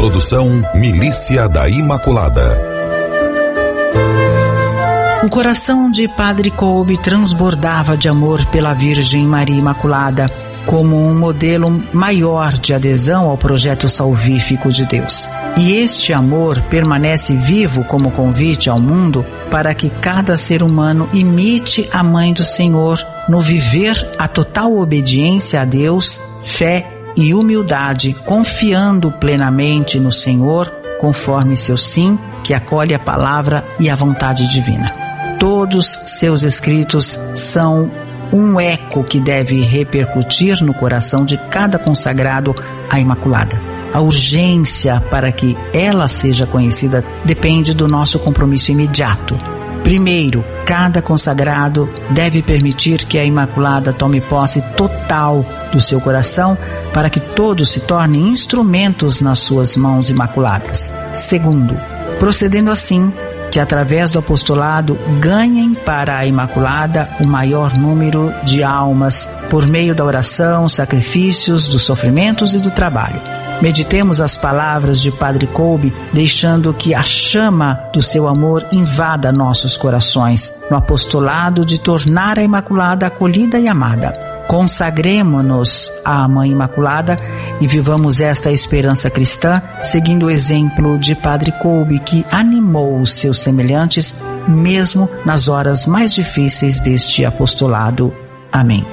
Produção Milícia da Imaculada. O coração de Padre Kolbe transbordava de amor pela Virgem Maria Imaculada, como um modelo maior de adesão ao projeto salvífico de Deus. E este amor permanece vivo como convite ao mundo para que cada ser humano imite a Mãe do Senhor no viver a total obediência a Deus, fé e humildade, confiando plenamente no Senhor, conforme seu sim, que acolhe a palavra e a vontade divina. Todos seus escritos são um eco que deve repercutir no coração de cada consagrado à Imaculada. A urgência para que ela seja conhecida depende do nosso compromisso imediato. Primeiro, cada consagrado deve permitir que a Imaculada tome posse total do seu coração para que todos se tornem instrumentos nas suas mãos imaculadas. Segundo, procedendo assim, que através do apostolado ganhem para a Imaculada o maior número de almas por meio da oração, sacrifícios, dos sofrimentos e do trabalho. Meditemos as palavras de Padre Kolbe, deixando que a chama do seu amor invada nossos corações, no apostolado de tornar a Imaculada acolhida e amada. Consagremo-nos à Mãe Imaculada e vivamos esta esperança cristã, seguindo o exemplo de Padre Kolbe, que animou os seus semelhantes, mesmo nas horas mais difíceis deste apostolado. Amém.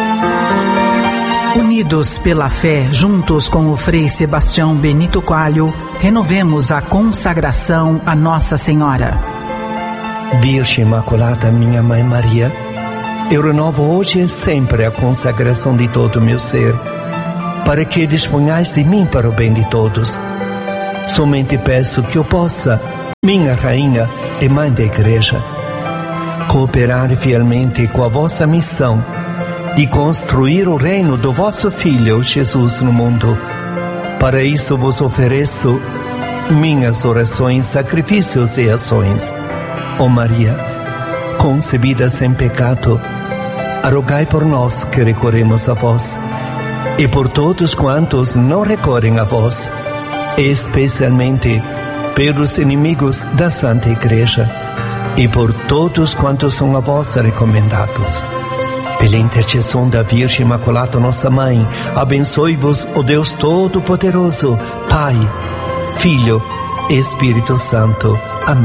Unidos pela fé, juntos com o Frei Sebastião Benito Coelho, renovemos a consagração a Nossa Senhora. Virgem Imaculada, minha Mãe Maria, eu renovo hoje e sempre a consagração de todo o meu ser, para que disponhais de mim para o bem de todos. Somente peço que eu possa, minha Rainha e Mãe da Igreja, cooperar fielmente com a vossa missão de construir o reino do vosso Filho Jesus no mundo. Para isso vos ofereço minhas orações, sacrifícios e ações. Ó Maria, concebida sem pecado, rogai por nós que recorremos a vós, e por todos quantos não recorrem a vós, especialmente pelos inimigos da Santa Igreja, e por todos quantos são a vós recomendados. Pela intercessão da Virgem Imaculada, nossa Mãe, abençoe-vos o Deus Todo-Poderoso, Pai, Filho e Espírito Santo. Amém.